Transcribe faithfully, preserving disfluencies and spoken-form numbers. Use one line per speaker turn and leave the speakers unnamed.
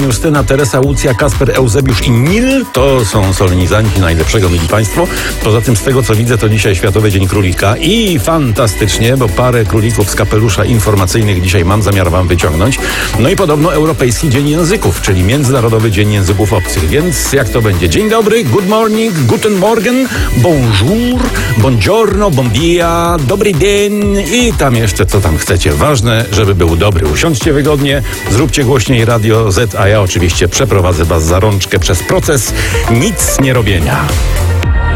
Justyna, Teresa, Łucja, Kasper, Eusebiusz i Nil to są solenizanci najlepszego, mili Państwo. Poza tym, z tego co widzę, to dzisiaj Światowy Dzień Królika i fantastycznie, bo parę królików z kapelusza informacyjnych dzisiaj mam zamiar Wam wyciągnąć. No i podobno Europejski Dzień Języków, czyli Międzynarodowy Dzień Języków Obcych. Więc jak to będzie? Dzień dobry, good morning, guten morgen, bonjour, buongiorno, bon dia, dobry dzień i tam jeszcze co tam chcecie. Ważne, żeby był dobry. Usiądźcie wygodnie, zróbcie głośniej Radio Z, a ja oczywiście przeprowadzę Was za rączkę przez proces nic nie robienia.